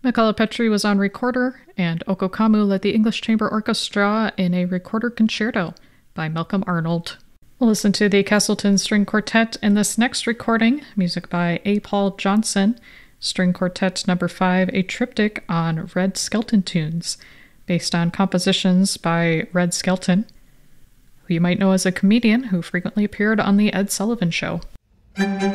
Michala Petri was on recorder, and Oko Kamu led the English Chamber Orchestra in a recorder concerto by Malcolm Arnold. We'll listen to the Castleton String Quartet in this next recording, music by A. Paul Johnson, String Quartet No. 5, a triptych on Red Skelton tunes, based on compositions by Red Skelton, who you might know as a comedian who frequently appeared on The Ed Sullivan Show.